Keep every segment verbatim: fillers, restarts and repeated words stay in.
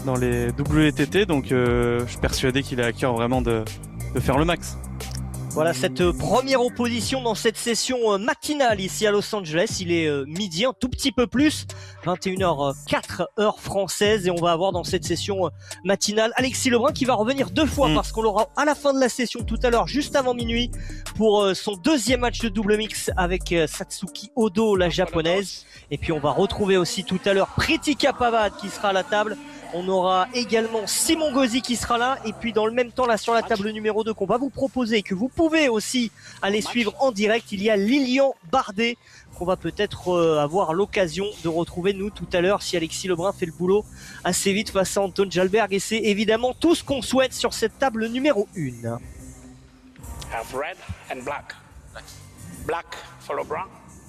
dans les W T T, donc euh, je suis persuadé qu'il a à cœur vraiment de, de faire le max. Voilà cette première opposition dans cette session matinale ici à Los Angeles. Il est midi, un tout petit peu plus, vingt et une heures quatre heure française, et on va avoir dans cette session matinale Alexis Lebrun qui va revenir deux fois, mmh. parce qu'on l'aura à la fin de la session tout à l'heure, juste avant minuit, pour son deuxième match de double mix avec Satsuki Odo, la japonaise. Et puis on va retrouver aussi tout à l'heure Pritika Pavad qui sera à la table. On aura également Simon Gauzy qui sera là, et puis dans le même temps là sur la table numéro deux qu'on va vous proposer et que vous pouvez aussi aller suivre en direct, il y a Lilian Bardet qu'on va peut-être euh, avoir l'occasion de retrouver nous tout à l'heure si Alexis Lebrun fait le boulot assez vite face à Anton Kjellberg, et c'est évidemment tout ce qu'on souhaite sur cette table numéro un. Have red and black. Black for Lebrun.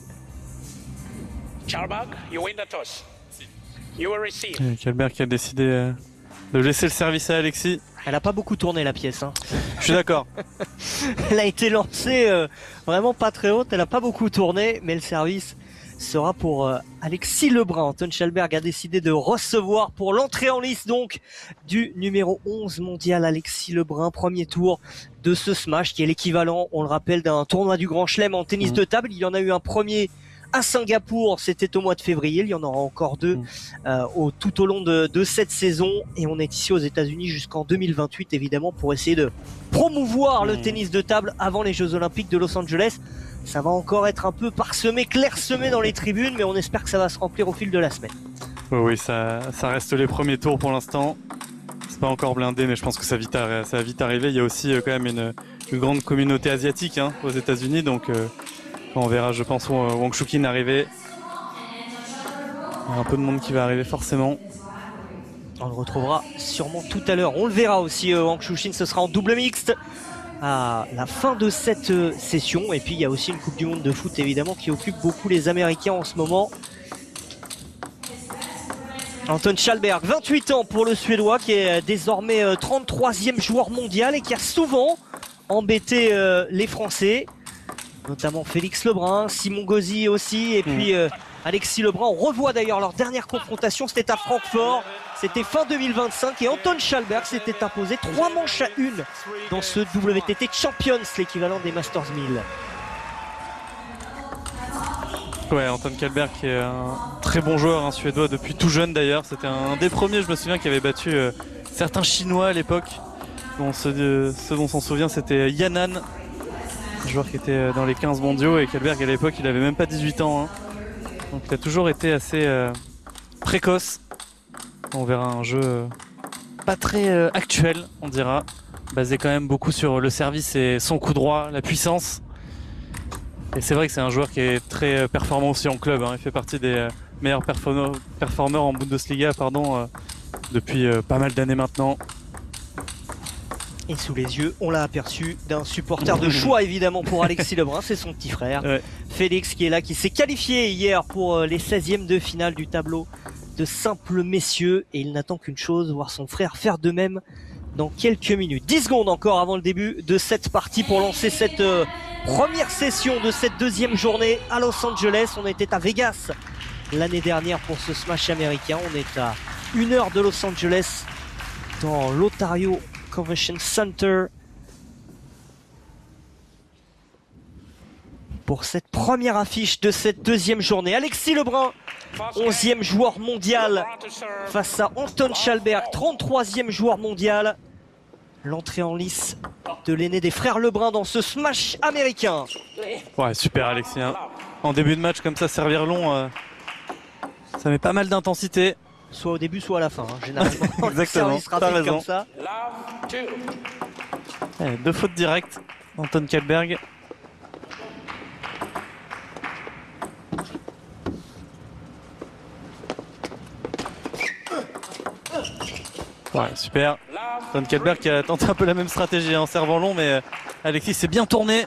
Kjellberg, you win the toss. Kjellberg qui a décidé euh, de laisser le service à Alexis. Elle a pas beaucoup tourné la pièce, hein. Je suis d'accord. Elle a été lancée euh, vraiment pas très haute, elle a pas beaucoup tourné, mais le service sera pour euh, Alexis Lebrun. Anton Kjellberg a décidé de recevoir pour l'entrée en lice donc du numéro onze mondial Alexis Lebrun, premier tour de ce smash qui est l'équivalent, on le rappelle, d'un tournoi du Grand Chelem en tennis mmh. de table. Il y en a eu un premier à Singapour, c'était au mois de février, il y en aura encore deux euh, au, tout au long de, de cette saison, et on est ici aux États-Unis jusqu'en deux mille vingt-huit évidemment pour essayer de promouvoir le tennis de table avant les Jeux Olympiques de Los Angeles. Ça va encore être un peu parsemé, clairsemé dans les tribunes, mais on espère que ça va se remplir au fil de la semaine. Oui, oui, ça, ça reste les premiers tours pour l'instant. C'est pas encore blindé, mais je pense que ça, vite, ça va vite arriver. Il y a aussi euh, quand même une, une grande communauté asiatique hein, aux États-Unis, donc. Euh, On verra, je pense, Wang Shuqin arriver. Il y a un peu de monde qui va arriver forcément. On le retrouvera sûrement tout à l'heure. On le verra aussi, Wang Shuqin, ce sera en double mixte à la fin de cette session. Et puis il y a aussi une Coupe du Monde de foot évidemment qui occupe beaucoup les Américains en ce moment. Anton Kjellberg, vingt-huit ans pour le Suédois, qui est désormais trente-troisième joueur mondial et qui a souvent embêté les Français, notamment Félix Lebrun, Simon Gauzy aussi, et puis euh, Alexis Lebrun. On revoit d'ailleurs leur dernière confrontation, c'était à Francfort, c'était fin deux mille vingt-cinq, et Anton Kjellberg s'était imposé trois manches à une dans ce W T T Champions, l'équivalent des Masters mille. Ouais, Anton Kjellberg qui est un très bon joueur, un suédois depuis tout jeune d'ailleurs. C'était un des premiers, je me souviens, qui avait battu euh, certains Chinois à l'époque. Bon, ce, euh, ce dont on s'en souvient, c'était Yannan, joueur qui était dans les quinze mondiaux, et Kjellberg à l'époque il avait même pas dix-huit ans hein. Donc il a toujours été assez euh, précoce. On verra un jeu euh, pas très euh, actuel, on dira, basé quand même beaucoup sur le service et son coup droit, la puissance. Et c'est vrai que c'est un joueur qui est très performant aussi en club hein. Il fait partie des euh, meilleurs performeurs, performeurs en Bundesliga pardon, euh, depuis euh, pas mal d'années maintenant. Et sous les yeux, on l'a aperçu, d'un supporter de choix évidemment pour Alexis Lebrun, c'est son petit frère, ouais. Félix, qui est là, qui s'est qualifié hier pour les seizièmes de finale du tableau de simple messieurs, et il n'attend qu'une chose, voir son frère faire de même dans quelques minutes. dix secondes encore avant le début de cette partie pour lancer cette euh, première session de cette deuxième journée à Los Angeles. On était à Vegas l'année dernière pour ce smash américain, on est à une heure de Los Angeles dans l'Ontario Convention Center pour cette première affiche de cette deuxième journée. Alexis Lebrun, onzième joueur mondial face à Anton Kjellberg, trente-troisième joueur mondial. L'entrée en lice de l'aîné des frères Lebrun dans ce smash américain. Ouais, super Alexis hein. En début de match comme ça, servir long, euh, ça met pas mal d'intensité. Soit au début, soit à la fin, hein, généralement. Exactement, t'as raison. Comme ça. Allez, deux fautes directes, Anton Kjellberg. Ouais, super. Anton Kjellberg qui a tenté un peu la même stratégie en servant long, mais Alexis s'est bien tourné.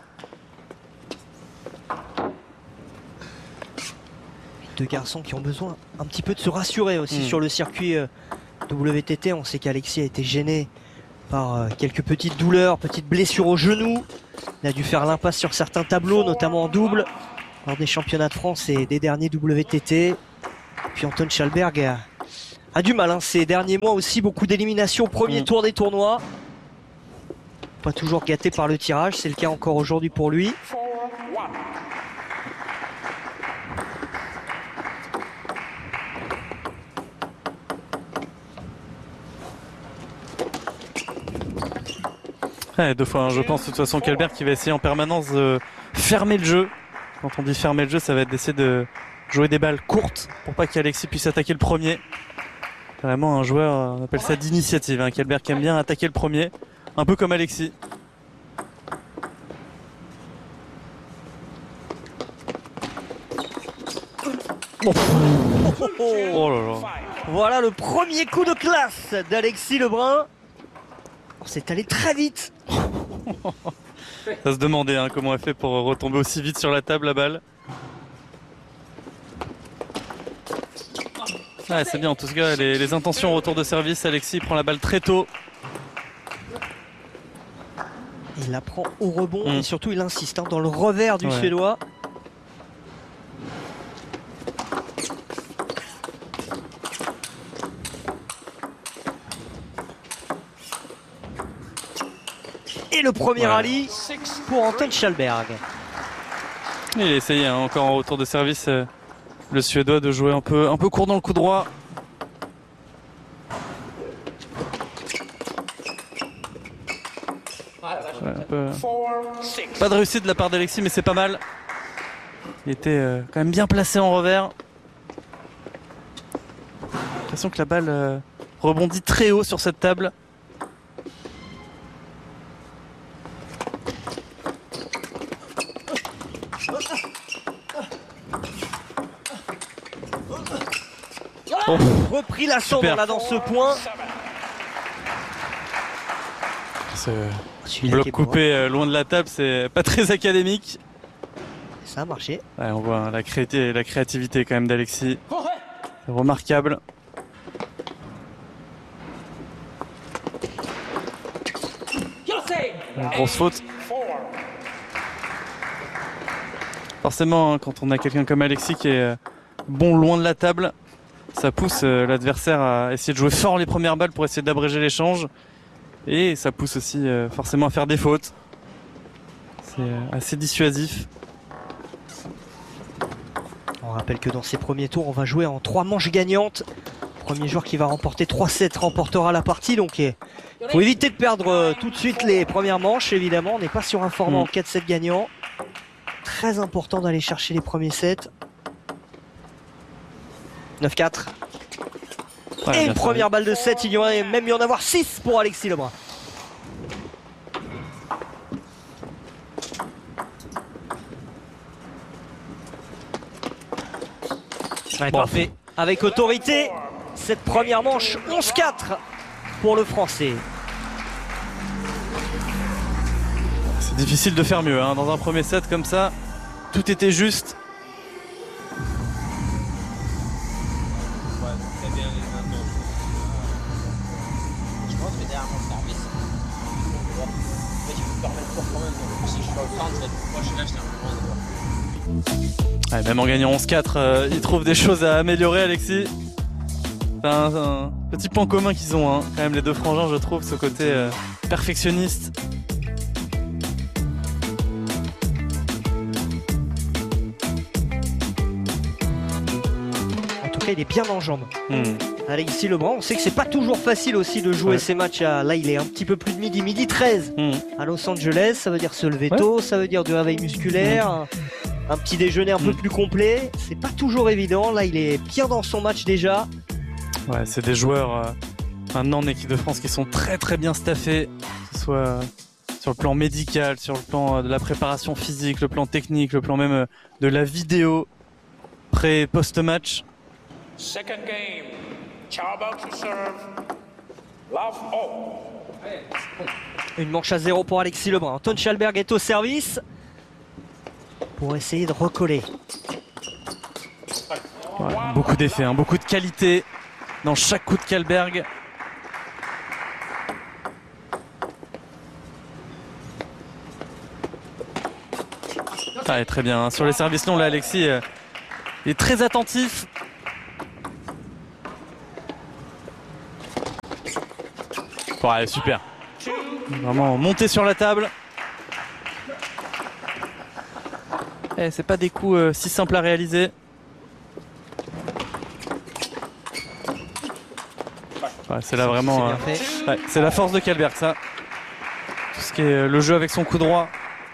Deux garçons qui ont besoin un petit peu de se rassurer aussi mmh. sur le circuit euh, W T T. On sait qu'Alexis a été gêné par euh, quelques petites douleurs, petites blessures au genou. Il a dû faire l'impasse sur certains tableaux, notamment en double, lors des championnats de France et des derniers W T T. Et puis Anton Kjellberg a, a du mal hein, ces derniers mois aussi, beaucoup d'éliminations au premier mmh. tour des tournois. Pas toujours gâté par le tirage, c'est le cas encore aujourd'hui pour lui. Ouais, deux fois, hein, je pense de toute façon Kjellberg qui va essayer en permanence de fermer le jeu. Quand on dit fermer le jeu, ça va être d'essayer de jouer des balles courtes pour pas qu'Alexis puisse attaquer le premier. Vraiment un joueur, on appelle ça d'initiative. Hein. Kjellberg aime bien attaquer le premier, un peu comme Alexis. Oh. Oh là là. Voilà le premier coup de classe d'Alexis Lebrun. Oh, c'est allé très vite. Ça se demandait hein, comment elle fait pour retomber aussi vite sur la table la balle. Ouais, c'est bien en tout cas les, les intentions au retour de service. Alexis prend la balle très tôt. Il la prend au rebond mmh. et surtout il insiste hein, dans le revers du ouais. Suédois. Et le premier ouais. rallye pour Anton Kjellberg. Il a essayé hein, encore en retour de service euh, le Suédois de jouer un peu, un peu court dans le coup droit. Ouais, un peu... Pas de réussite de la part d'Alexis mais c'est pas mal. Il était euh, quand même bien placé en revers. J'ai l'impression que la balle euh, rebondit très haut sur cette table. Oh. Repris l'ascendant là dans ce point. Ce bloc coupé euh, loin de la table, c'est pas très académique. Ça a marché. Ouais, on voit hein, la, créativité, la créativité quand même d'Alexis. C'est remarquable. Une grosse faute. Forcément, hein, quand on a quelqu'un comme Alexis qui est bon loin de la table, ça pousse euh, l'adversaire à essayer de jouer fort les premières balles pour essayer d'abréger l'échange. Et ça pousse aussi euh, forcément à faire des fautes. C'est euh, assez dissuasif. On rappelle que dans ces premiers tours, on va jouer en trois manches gagnantes. Premier joueur qui va remporter trois sept remportera la partie. Donc il faut éviter de perdre euh, tout de suite les premières manches. Évidemment, on n'est pas sur un format mmh. en quatre sept gagnant. Très important d'aller chercher les premiers sets. neuf quatre. Ouais, et une première balle de sept, il y aurait même y en avoir six pour Alexis Lebrun. Ouais, bon. Parfait. Avec autorité, cette première manche, onze quatre pour le Français. C'est difficile de faire mieux hein. Dans un premier set comme ça. Tout était juste. Ouais, même en gagnant onze quatre, euh, il trouve des choses à améliorer, Alexis. C'est un, un petit point commun qu'ils ont, hein. Quand même les deux frangins, je trouve, ce côté euh, perfectionniste. En tout cas, il est bien en jambes. Mmh. Alexis Lebrun, on sait que c'est pas toujours facile aussi de jouer ouais. ces matchs. À... Là, il est un petit peu plus de midi, midi treize mmh. à Los Angeles. Ça veut dire se lever ouais. tôt, ça veut dire du réveil musculaire. Mmh. Un petit déjeuner un mmh. peu plus complet, c'est pas toujours évident. Là, il est bien dans son match déjà. Ouais, c'est des joueurs euh, maintenant en équipe de France qui sont très très bien staffés, que ce soit euh, sur le plan médical, sur le plan euh, de la préparation physique, le plan technique, le plan même euh, de la vidéo pré post-match. Second game, Kjellberg to serve. Love all. Une manche à zéro pour Alexis Lebrun. Anton Kjellberg est au service pour essayer de recoller. Ouais, beaucoup d'effets, hein, beaucoup de qualité dans chaque coup de Kjellberg. Ah, très bien, hein. Sur les services longs, là, Alexis euh, est très attentif. Ouais, super. Vraiment monté sur la table. Eh, c'est pas des coups euh, si simples à réaliser. Ouais, c'est là vraiment. Euh, ouais, c'est la force de Kjellberg, ça. Tout ce qui est le jeu avec son coup droit.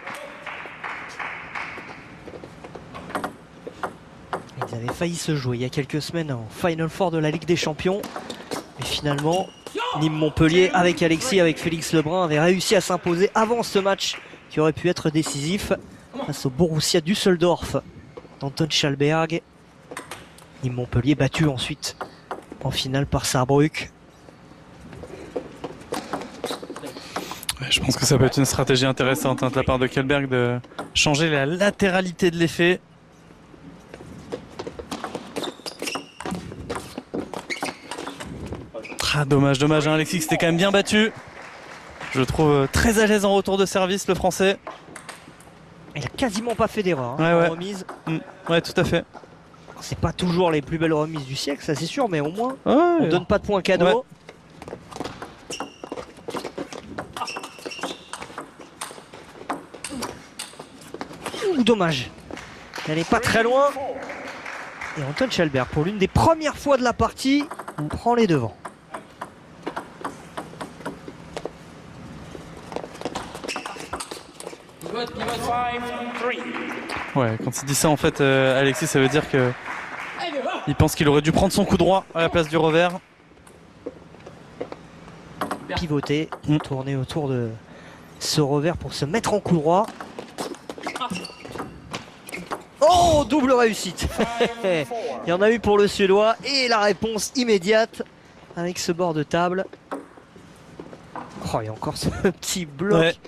Ils avaient failli se jouer il y a quelques semaines en Final Four de la Ligue des Champions. Mais finalement, Nîmes Montpellier avec Alexis, avec Félix Lebrun, avait réussi à s'imposer avant ce match qui aurait pu être décisif face au Borussia Düsseldorf d'Anton Kjellberg. Nîmes Montpellier battu ensuite en finale par Saarbrück. Ouais, je pense que ça peut être une stratégie intéressante hein, de la part de Kjellberg de changer la latéralité de l'effet. Ah, dommage, dommage, hein, Alexis, c'était quand même bien battu. Je le trouve euh, très à l'aise en retour de service, le français. Il a quasiment pas fait d'erreur hein, ouais, en ouais. remise. Mmh, ouais, tout à fait. C'est pas toujours les plus belles remises du siècle, ça c'est sûr, mais au moins ouais, on ouais. donne pas de points cadeaux. Ouais. Ouh, dommage. Elle est pas très loin. Et Anton Kjellberg, pour l'une des premières fois de la partie, on prend les devants. Ouais, quand il dit ça en fait, euh, Alexis, ça veut dire que il pense qu'il aurait dû prendre son coup droit à la place du revers. Pivoter, mmh. tourner autour de ce revers pour se mettre en coup droit. Oh, double réussite. Il y en a eu pour le Suédois et la réponse immédiate avec ce bord de table. Oh, il y a encore ce petit bloc. Ouais.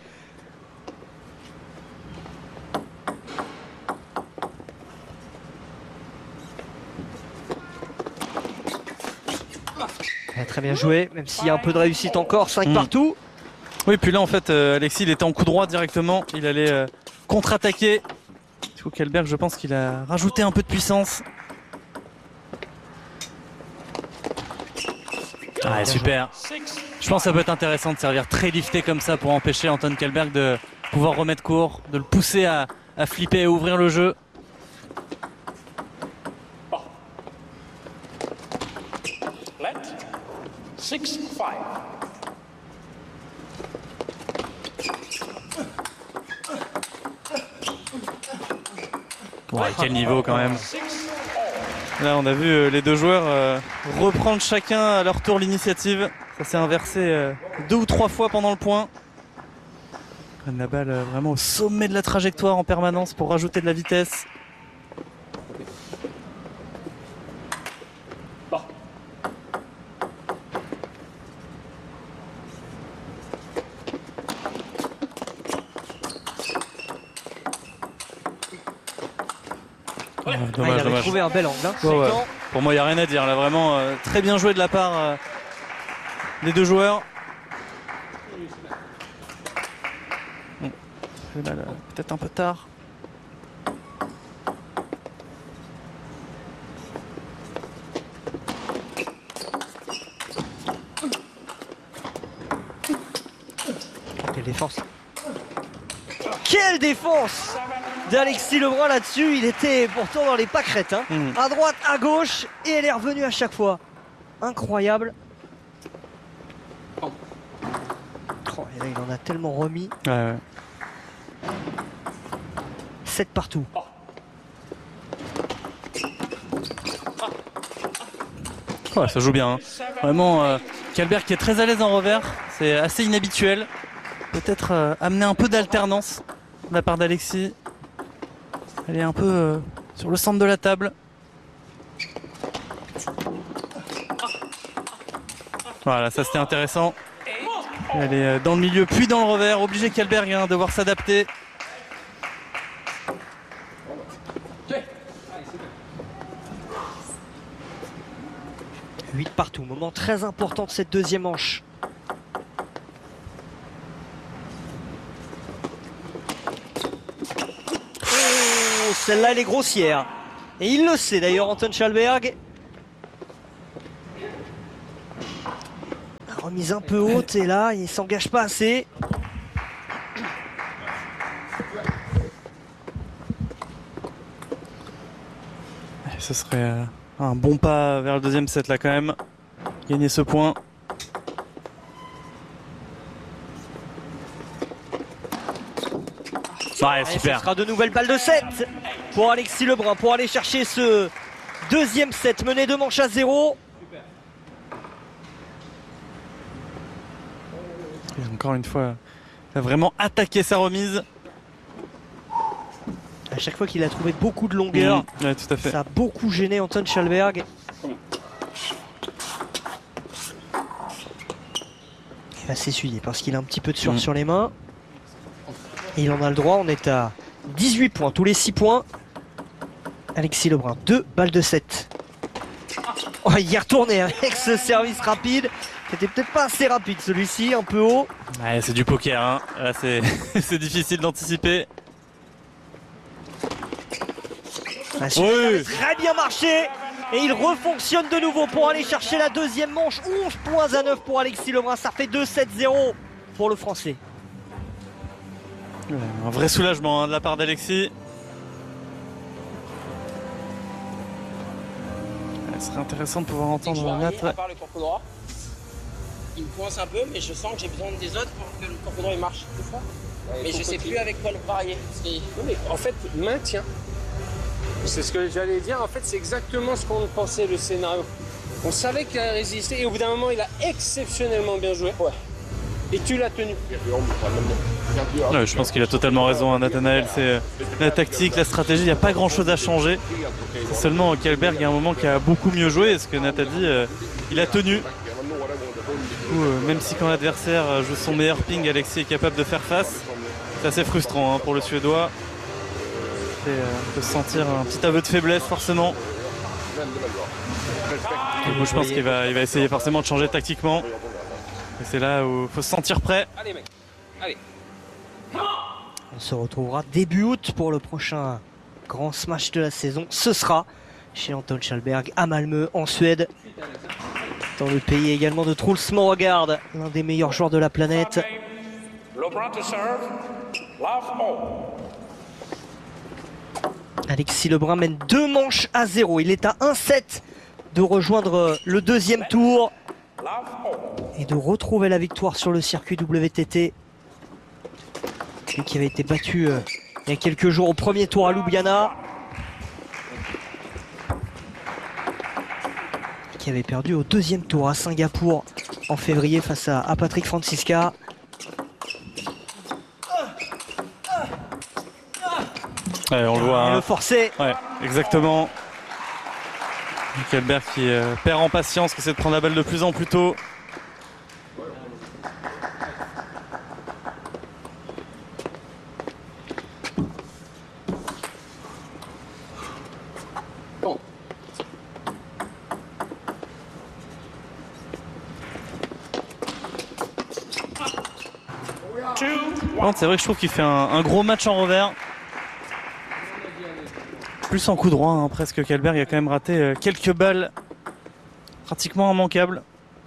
Très bien joué, même s'il y a un peu de réussite encore, cinq mmh. partout. Oui, puis là en fait, euh, Alexis, il était en coup droit directement, il allait euh, contre-attaquer. Du coup, Kjellberg, je pense qu'il a rajouté un peu de puissance. Ah, super. Je pense que ça peut être intéressant de servir très lifté comme ça pour empêcher Anton Kjellberg de pouvoir remettre court, de le pousser à, à flipper et ouvrir le jeu. six five. Ouais, quel niveau quand même. Là, on a vu euh, les deux joueurs euh, reprendre chacun à leur tour l'initiative. Ça s'est inversé euh, deux ou trois fois pendant le point. Ils prennent la balle euh, vraiment au sommet de la trajectoire en permanence pour rajouter de la vitesse. Ouais, dommage, ah, il avait dommage. trouvé un bel angle. Hein. Ouais, ouais. Pour moi, il n'y a rien à dire. Là, vraiment euh, très bien joué de la part euh, des deux joueurs. Bon, euh, peut-être un peu tard. Quelle défense! Quelle défense d'Alexis Lebrun là-dessus, il était pourtant dans les pâquerettes, hein. Mmh. À droite, à gauche, et elle est revenue à chaque fois. Incroyable. Oh, et là, il en a tellement remis. Ouais, ouais. sept partout. Ouais, ça joue bien. Hein. Vraiment, euh, Kjellberg qui est très à l'aise en revers, c'est assez inhabituel. Peut-être euh, amener un peu d'alternance de la part d'Alexis. Elle est un peu euh, sur le centre de la table. Voilà, ça c'était intéressant. Elle est dans le milieu puis dans le revers. Obligé Kjellberg hein, de devoir s'adapter. huit partout, moment très important de cette deuxième manche. Celle-là, elle est grossière. Et il le sait d'ailleurs, Anton Kjellberg. Remise un peu haute et là, il s'engage pas assez. Ce serait un bon pas vers le deuxième set là quand même. Gagner ce point. Ouais, super. Ce sera de nouvelles balles de sept pour Alexis Lebrun pour aller chercher ce deuxième set mené deux manches à zéro. Et encore une fois, il a vraiment attaqué sa remise. À chaque fois qu'il a trouvé beaucoup de longueur, mmh, ouais, tout à fait. Ça a beaucoup gêné Anton Kjellberg. Il va s'essuyer parce qu'il a un petit peu de sueur mmh. sur les mains. Et il en a le droit, on est à dix-huit points, tous les six points. Alexis Lebrun, deux balles de sept. Oh, il y est retourné avec ce service rapide. C'était peut-être pas assez rapide celui-ci, un peu haut. Ouais, c'est du poker, hein. Là, c'est difficile d'anticiper. Ah, oui. Très bien marché. Et il refonctionne de nouveau pour aller chercher la deuxième manche. onze points à neuf pour Alexis Lebrun. Ça fait deux sept zéro pour le Français. Ouais, un vrai soulagement hein, de la part d'Alexis. Ce serait intéressant de pouvoir entendre Nat. À part le corps droit, il me coince un peu, mais je sens que j'ai besoin des autres pour que le corps droit il marche. Ouais, mais je sais plus avec quoi le varier. Que... Oui, mais en fait, maintien. C'est ce que j'allais dire. En fait, c'est exactement ce qu'on pensait le scénario. On savait qu'il allait résister et au bout d'un moment, il a exceptionnellement bien joué. Ouais. Et tu l'as tenu. Ouais, je pense qu'il a totalement raison, hein, Nathanaël. C'est la tactique, la stratégie, il n'y a pas grand chose à changer. C'est seulement Kjellberg, il y a un moment qui a beaucoup mieux joué. Et ce que Nath a dit, euh, il a tenu. Du coup, euh, même si quand l'adversaire joue son meilleur ping, Alexis est capable de faire face. C'est assez frustrant hein, pour le Suédois. C'est euh, de sentir un petit aveu de faiblesse forcément. Et moi, je pense qu'il va, il va essayer forcément de changer tactiquement. Et c'est là où il faut se sentir prêt. Allez mec, allez. On se retrouvera début août pour le prochain grand smash de la saison. Ce sera chez Anton Kjellberg à Malmö en Suède. Dans le pays également de Truls Morgard, l'un des meilleurs joueurs de la planète. Alexis Lebrun mène deux manches à zéro. Il est à un sept de rejoindre le deuxième tour et de retrouver la victoire sur le circuit W T T. Lui qui avait été battu euh, il y a quelques jours au premier tour à Ljubljana. Qui avait perdu au deuxième tour à Singapour en février face à, à Patrick Franziska. Ouais, on le voit. Hein. Le forcé. Ouais, exactement. Kjellberg qui euh, perd en patience, qui essaie de prendre la balle de plus en plus tôt. C'est vrai que je trouve qu'il fait un, un gros match en revers. Plus en coup droit, hein, presque. Kjellberg a quand même raté euh, quelques balles pratiquement immanquables.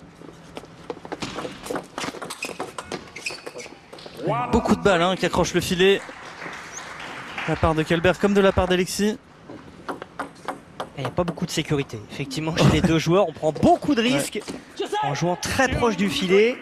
Beaucoup de balles hein, qui accrochent le filet. De la part de Kjellberg comme de la part d'Alexis. Il n'y a pas beaucoup de sécurité. Effectivement, chez les deux joueurs, on prend beaucoup de risques ouais. en jouant très proche du filet.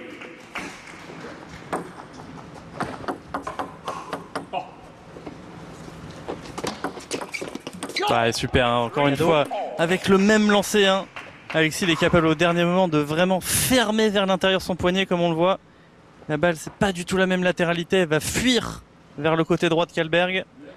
Ouais, super, hein. Encore une fois, avec le même lancer, hein, Alexis il est capable au dernier moment de vraiment fermer vers l'intérieur son poignet comme on le voit. La balle, c'est pas du tout la même latéralité, elle va fuir vers le côté droit de Kjellberg.